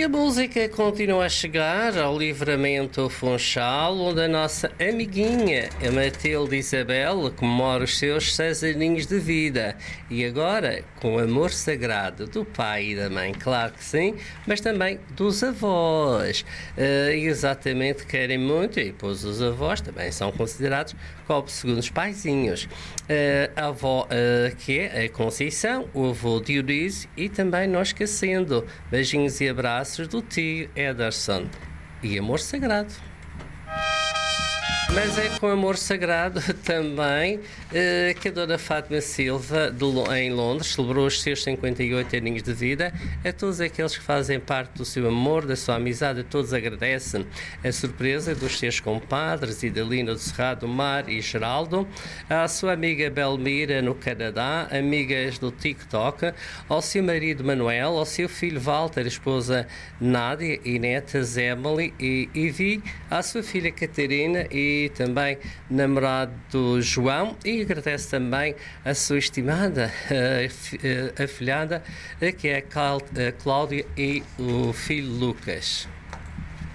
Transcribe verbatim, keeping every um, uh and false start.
E a música continua a chegar ao Livramento Funchal, onde a nossa amiguinha, a Matilde Isabel, comemora os seus seis aninhos de vida. E agora, com o amor sagrado do pai e da mãe, claro que sim, mas também dos avós. Uh, exatamente, querem muito, e pois os avós também são considerados como segundos paizinhos. Uh, a avó, uh, que é a Conceição, o avô Dionísio e também não esquecendo, beijinhos e abraços do tio Ederson. E amor sagrado. Mas é com amor sagrado também uh, que a Dona Fátima Silva, de, em Londres, celebrou os seus cinquenta e oito aninhos de vida. A todos aqueles que fazem parte do seu amor, da sua amizade, a todos agradecem a surpresa dos seus compadres, Idalina do Cerrado, Mar e Geraldo, à sua amiga Belmira no Canadá, amigas do TikTok, ao seu marido Manuel, ao seu filho Walter, a esposa Nádia e netas Emily e Ivy, à sua filha Catarina e também namorado João, e agradece também a sua estimada uh, afilhada, que é a Cláudia, e o filho Lucas.